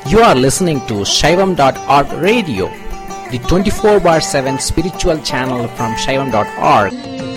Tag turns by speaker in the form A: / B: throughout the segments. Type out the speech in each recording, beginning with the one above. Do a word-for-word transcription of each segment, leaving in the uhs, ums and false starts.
A: You are listening to Shaivam dot org radio, the twenty-four bar seven spiritual channel from Shaivam dot org.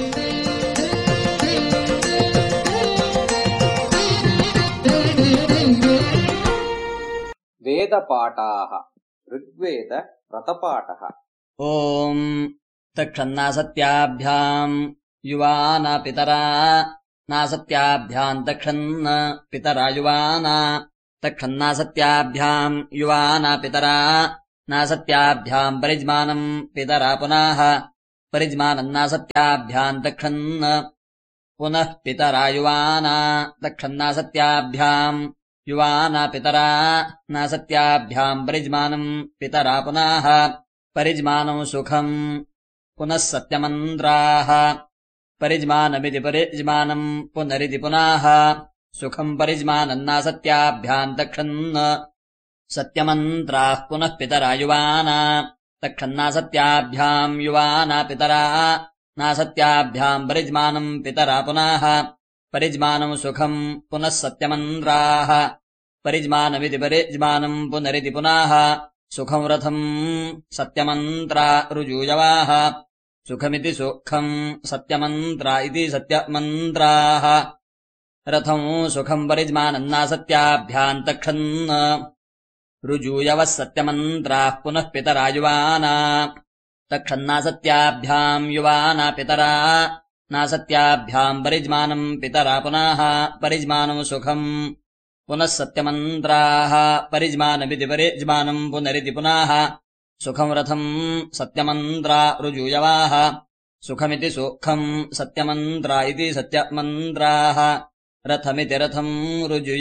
B: वेदपाठाः Rigveda व्रतपाठः।
C: ओम तक्षन्नासत्याभ्याम् युवाना पितरा नासत्याभ्याम् तक्षन्न पितरा युवाना तक्षन्नासत्याभ्याम् युवाना पितरा नासत्याभ्याम् परिज्मानम् पितरा पुनः परिज्मानम् नासत्याभ्याम् तक्षन्न पुनः पितरा युवाना तक्षन्नासत्याभ्याम् युवाना पितरा नासत्याभ्याम् परिज्मानम् पितरा पुनः परिज्मानम् सुखम् पुनः सत्यमन्त्राः परिज्मानमिति परिज्मानम् पुनरिति पुनः सुखम् परिज्मानम् नासत्याभ्याम् तक्षन्न सत्यमन्त्राः पुनः पितरा युवाना तक्षन्नासत्याभ्याम् युवाना पितरा नासत्याभ्याम् परिज्मानम् पितरा पुनः परिज्मानम् सुखम् पुनः सत्यमन्त्राः परिज्मानमिति परिज्मानम् पुनरिति पुनः सुखम् रथम् सत्यमन्त्रा ऋजूयवाः सुखमिति सुखम् सत्यमन्त्रा इति सत्यमन्त्राः रथम् सुखम् परिज्मानम् नासत्याभ्याम् तक्षन्न ऋजूयवः सत्यमन्त्राः पुनः पितरा युवाना तक्षन्नासत्याभ्याम् युवाना पितरा नासत्याभ्याम् परिज्मानम् पितरा पुनः परिज्मानम् सुखम् पुनः सत्यमन्त्राः परिज्मानमिति परिज्मानम् पुनरिति पुनः सुखम् रथम् सत्यमन्त्रा ऋजूयवाः सुखमिति सुखम् सत्यमन्त्रा इति सत्यमन्त्राः रथमिति रथम् ऋजूय